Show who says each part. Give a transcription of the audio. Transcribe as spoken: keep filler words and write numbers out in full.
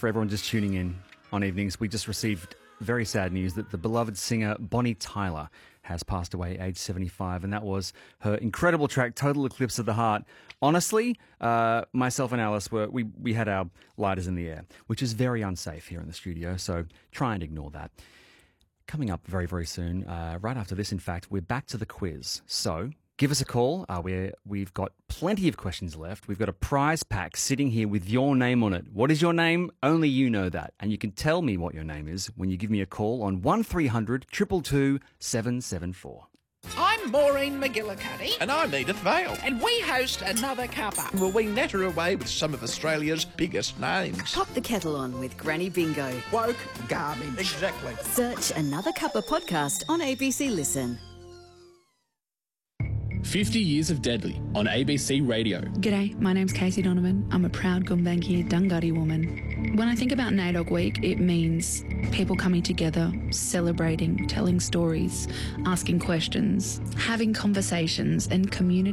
Speaker 1: for everyone just tuning in on evenings. We just received very sad news that the beloved singer Bonnie Tyler has passed away aged seventy-five, and that was her incredible track Total Eclipse of the Heart. Honestly, uh, myself and Alice, were we, we had our lighters in the air, which is very unsafe here in the studio, so try and ignore that. Coming up very, very soon, uh, right after this, in fact, we're back to the quiz. So give us a call. Uh, we're, we've got plenty of questions left. We've got a prize pack sitting here with your name on it. What is your name? Only you know that. And you can tell me what your name is when you give me a call on one three hundred two two two seven seven four.
Speaker 2: I'm Maureen McGillicuddy.
Speaker 3: And I'm Edith Vale.
Speaker 2: And we host Another Cuppa.
Speaker 3: Well, we natter away with some of Australia's biggest names.
Speaker 4: Pop the kettle on with Granny Bingo.
Speaker 2: Woke garbage.
Speaker 3: Exactly.
Speaker 4: Search Another Cuppa podcast on A B C Listen.
Speaker 5: fifty years of Deadly on A B C Radio.
Speaker 6: G'day, my name's Casey Donovan. I'm a proud Gumbaynggirr Dunghutti woman. When I think about NAIDOC Week, it means people coming together, celebrating, telling stories, asking questions, having conversations and community